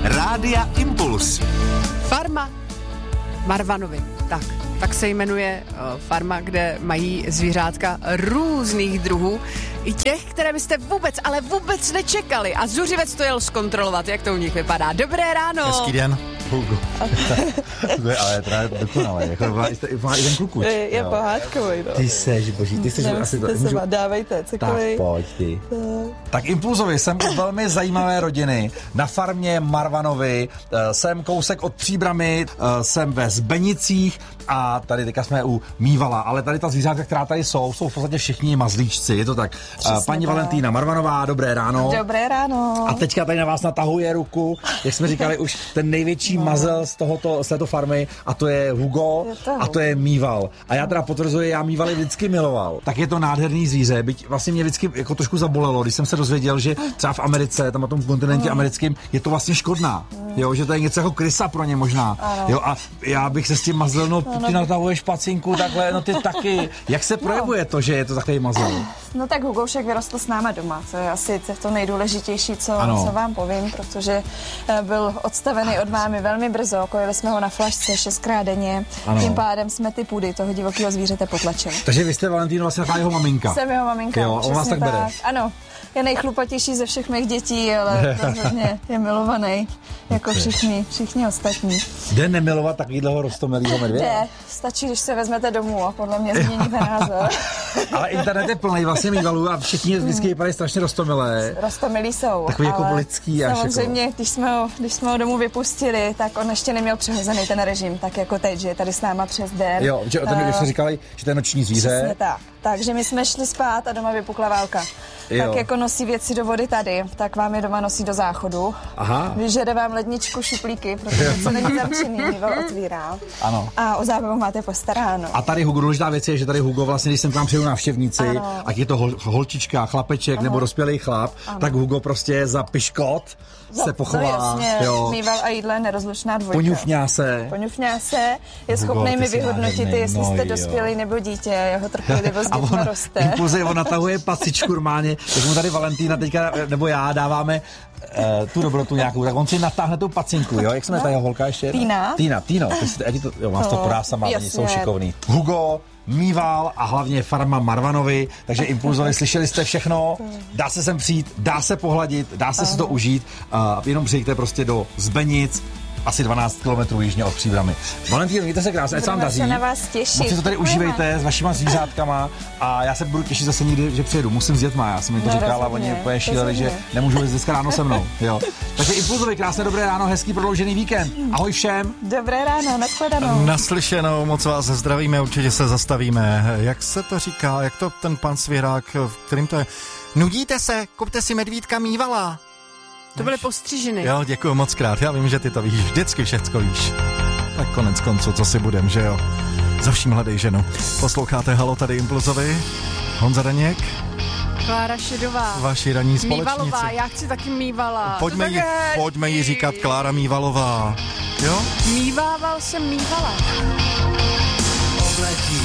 Rádia Impuls. Farma Marvanovi. Tak se jmenuje farma, kde mají zvířátka různých druhů. I těch, které byste vůbec nečekali. A zuřivec to jel zkontrolovat, jak to u nich vypadá. Dobré ráno. Hezký den. Hugo. Ale to je dokonalé. Jako má i ten kukuč. Je pohádkový. No. Ty seš boží, ty seš asi to. Můžu... Dávejte, cokoliv. Tak pojď ty. Tak Impulzovi, jsem u velmi zajímavé rodiny. Na farmě Marvanovi, jsem kousek od Příbrami, jsem ve Zbenicích a tady teďka jsme u Mívala. Ale tady ta zvířátka, která tady jsou v podstatě všichni mazlíčci. Je to tak. Paní Valentína Marvanová, dobré ráno. Dobré ráno. A teďka tady na vás natahuje ruku, jak jsme říkali, už ten největší mazel z této farmy, a to je Hugo a to je Míval. A já teda potvrzuji, já Mívaly vždycky miloval. Tak je to nádherný zvíře, byť vlastně mě vždycky jako trošku zabolelo, když jsem se dozvěděl, že třeba v Americe, tam na tom kontinentě americkým, je to vlastně škodná. Jo, že to je něco jako krysa pro ně možná. Jo, a já bych se s tím mazlil, ty natahuješ pacinku, takhle, no ty taky. Jak se projevuje to, že je to takový mazel? No tak Hugoušek vyrostl s náma doma, to je asi to nejdůležitější, co vám povím, protože byl odstavený od mámy velmi brzo, kojili jsme ho na flašce 6krát denně, tím pádem jsme ty půdy toho divokého zvířete potlačili. Takže vy jste, Valentíno, vlastně taková jeho maminka. Jsem jeho maminka, jo, on vás tak bere. Ano, je nejchlupatější ze všech mých dětí, ale rozhodně je milovaný, jako všichni ostatní. Jde nemilovat takovýhleho roztomilýho medvěda? Jde, stačí, když se vezmete domů a podle mě změníte názor. Ale internet je plný vlastně Mívalů a všichni vždycky vypadají strašně roztomilé. Roztomilí jsou. Takový jako lidský. Samozřejmě, jako... když jsme ho domů vypustili, tak on ještě neměl přehozený ten režim, tak jako teď, že je tady s náma přes den. Jo, že jsme říkali, že to je noční zvíře. Přesně tak. Takže my jsme šli spát a doma vypukla válka. Jo. Tak jako nosí věci do vody tady, tak vám je doma nosí do záchodu. Aha. Vyžere vám ledničku, šuplíky, protože co není zamčený, Míval otvírá. Ano. A o zábavu máte postaráno. A tady Hugo, důležitá věc je, že tady Hugo vlastně, když sem k vám přijdu návštěvníci, ať je to holčička, chlapeček nebo dospělý chlap, tak Hugo prostě za piškot se pochová. Jasně, Míval a jídlo je nerozlučná dvojka. Poňufňá se, je schopný mi vyhodnotit, jestli jste dospělý nebo dítě, jeho trpělivost dětma roste. Impulzy, on natahuje pacičku normálně, tak mu tady Valentína teďka, nebo já dáváme tu dobrotu nějakou, tak on si natáhne tu pacinku, jo? Jak se jmenuje ta jeho holka ještě? Týno. Vás to podá sama, oni jsou šikovný. Hugo, Míval a hlavně farma Marvanovi, takže Impulzovi, slyšeli jste všechno, dá se sem přijít, dá se pohladit, dá se si to užít, jenom přijďte prostě do Zbenic, asi 12 km jižně od Příbramy. Valentíno, mějte se krásně, ať se vám daří. Se na vás těšit. Moc si to tady užívejte s vašima zvířátkama a já se budu těšit zase někdy, že přijedu. Musím s dětma, já jsem jim to říkal a oni úplně šíleli, že nemůžu jít dneska ráno se mnou. Jo. Takže Impulzovi, krásné dobré ráno, hezký prodloužený víkend. Ahoj všem. Dobré ráno, nashledanou. Naslyšenou, moc vás zdravíme, určitě se zastavíme. Jak se to říká, jak to ten pan Svěrák, v kterým to je? Nudíte se, kupte si medvídka Mívala. To byly postřižiny. Jo, děkuji moc krát. Já vím, že ty to víš. Vždycky všecko víš. Tak konec konců, co si budem, že jo? Za vším hledej ženu. Posloucháte Halo, tady Impulzovi. Honza Daněk. Klára Šedová. Vaši ranní společníci. Mívalová, já chci taky Mívala. Pojďme jí říkat Klára Mívalová. Jo? Mívával jsem Mívala. Obletí